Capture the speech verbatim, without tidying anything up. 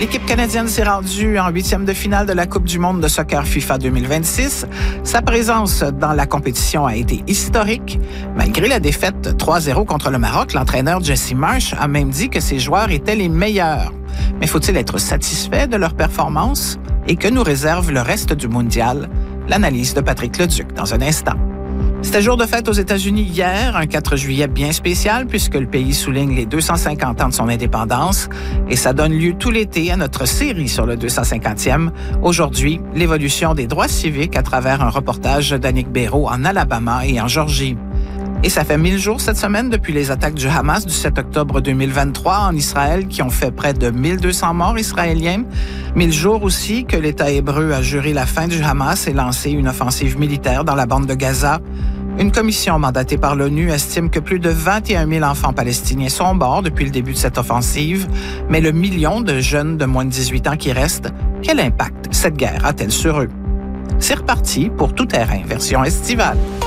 L'équipe canadienne s'est rendue en huitième de finale de la Coupe du monde de soccer FIFA deux mille vingt-six. Sa présence dans la compétition a été historique. Malgré la défaite trois zéro contre le Maroc, l'entraîneur Jesse Marsch a même dit que ses joueurs étaient les meilleurs. Mais faut-il être satisfait de leur performance? Et que nous réserve le reste du mondial? L'analyse de Patrick Leduc dans un instant. C'était jour de fête aux États-Unis hier, un quatre juillet bien spécial puisque le pays souligne les deux cent cinquante ans de son indépendance et ça donne lieu tout l'été à notre série sur le deux cent cinquantième. Aujourd'hui, l'évolution des droits civiques à travers un reportage d'Annick Béraud en Alabama et en Georgie. Et ça fait mille jours cette semaine depuis les attaques du Hamas du sept octobre deux mille vingt-trois en Israël qui ont fait près de mille deux cents morts israéliens. Mille jours aussi que l'État hébreu a juré la fin du Hamas et lancé une offensive militaire dans la bande de Gaza. Une commission mandatée par l'ONU estime que plus de vingt et un mille enfants palestiniens sont morts depuis le début de cette offensive. Mais le million de jeunes de moins de dix-huit ans qui restent, quel impact cette guerre a-t-elle sur eux? C'est reparti pour Tout terrain, version estivale.